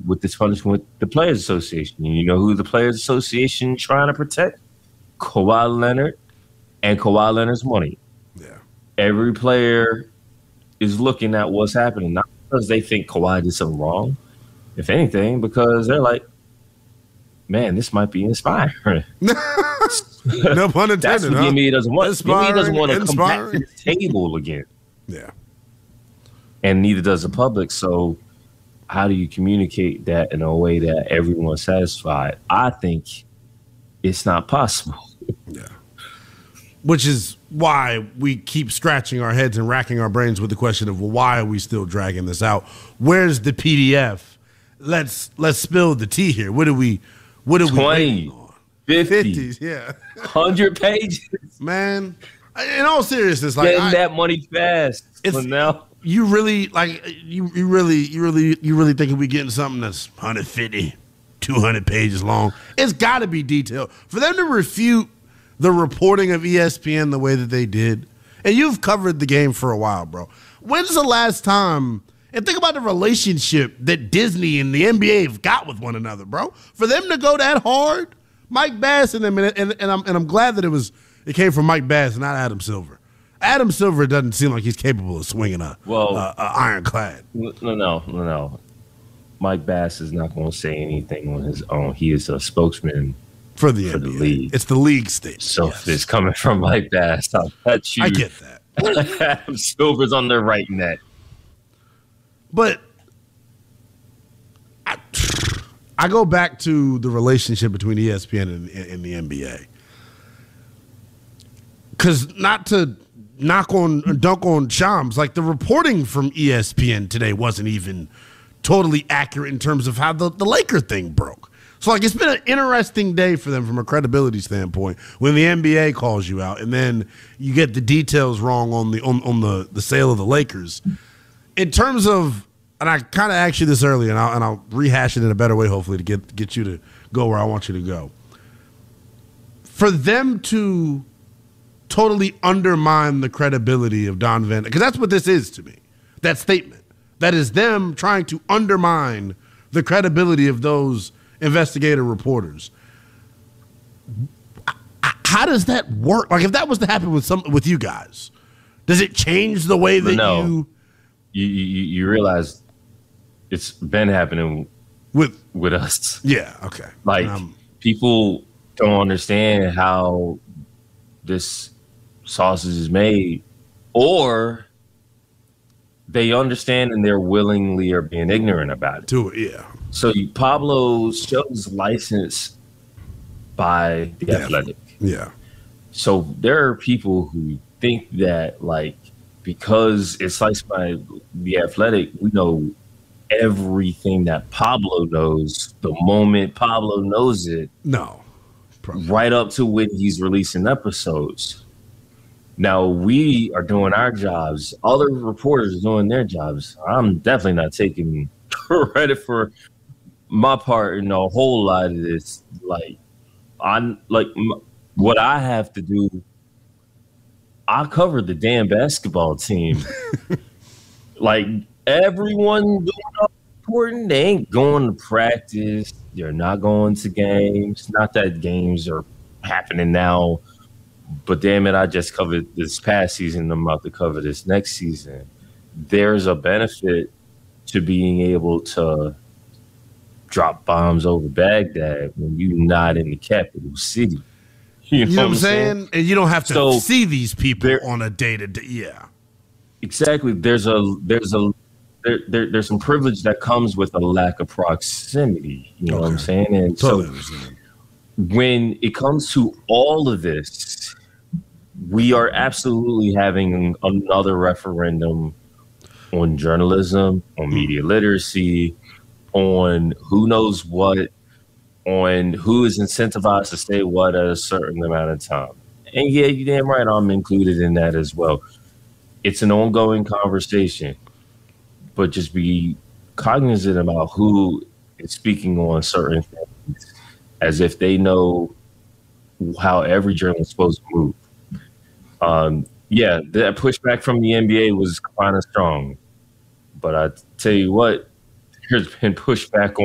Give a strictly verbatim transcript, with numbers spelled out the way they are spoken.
with this punishment with the Players Association. You know who the Players Association trying to protect? Kawhi Leonard and Kawhi Leonard's money. Yeah. Every player is looking at what's happening, not because they think Kawhi did something wrong, if anything, because they're like, man, this might be inspiring. No pun intended. That's what huh? the N B A doesn't want. Inspiring, the N B A doesn't want to come back inspiring. to the table again. Yeah. And neither does the public. So how do you communicate that in a way that everyone's satisfied? I think it's not possible. Yeah. Which is why we keep scratching our heads and racking our brains with the question of, well, why are we still dragging this out? Where's the P D F? Let's let's spill the tea here. What do we what are we twenty, fifty, fifties, yeah. one hundred pages. Man, in all seriousness, like getting I, that money fast. It's now. You really like you you really you really you really thinking we getting something that's one hundred fifty, two hundred pages long? It's got to be detailed. For them to refute the reporting of E S P N the way that they did, and you've covered the game for a while, bro. When's the last time? And think about the relationship that Disney and the N B A have got with one another, bro. For them to go that hard, Mike Bass and them, and, and, and I'm and I'm glad that it was it came from Mike Bass and not Adam Silver. Adam Silver doesn't seem like he's capable of swinging a, well, a, a ironclad. No, no, no, no. Mike Bass is not going to say anything on his own. He is a spokesman for the, for N B A. The league. It's the league state. So yes. if it's coming from Mike Bass, I'll bet you. I get that. Adam Silver's on the right net. But I, I go back to the relationship between E S P N and, and the N B A. Because not to knock on, dunk on Shams, like the reporting from E S P N today wasn't even totally accurate in terms of how the, the Laker thing broke. So, like, it's been an interesting day for them from a credibility standpoint when the N B A calls you out and then you get the details wrong on the on, on the, the sale of the Lakers. In terms of, and I kind of asked you this earlier, and I'll, and I'll rehash it in a better way, hopefully, to get get you to go where I want you to go. For them to totally undermine the credibility of Don Van, because that's what this is to me, that statement. That is them trying to undermine the credibility of those investigative reporters. How does that work? Like, if that was to happen with some with you guys, does it change the way that no. you... You, you you realize it's been happening with with us. Yeah, okay. Like um, people don't understand how this sausage is made, or they understand and they're willingly or being ignorant about it. To it, yeah. So you, Pablo show's licensed by the yeah. Athletic. Yeah. So there are people who think that, like, because it's licensed by the Athletic, we know everything that Pablo knows the moment Pablo knows it. No. Probably. Right up to when he's releasing episodes. Now, we are doing our jobs. Other reporters are doing their jobs. I'm definitely not taking credit for my part in a whole lot of this. Like, I'm like m- what I have to do. I cover the damn basketball team. Like, everyone doing all important. They ain't going to practice. They're not going to games. Not that games are happening now, but damn it, I just covered this past season. I'm about to cover this next season. There's a benefit to being able to drop bombs over Baghdad when you're not in the capital city. You know, you know what I'm saying? saying? And you don't have to so see these people there, on a day to day. Yeah, exactly. There's a there's a there, there there's some privilege that comes with a lack of proximity. You know okay. what I'm saying? And totally so understand. When it comes to all of this, we are absolutely having another referendum on journalism, on media literacy, on who knows what, on who is incentivized to say what at a certain amount of time. And yeah, you damn right, I'm included in that as well. It's an ongoing conversation, but just be cognizant about who is speaking on certain things as if they know how every journalist is supposed to move. Um, yeah, that pushback from the N B A was kind of strong, but I tell you what, there's been pushback on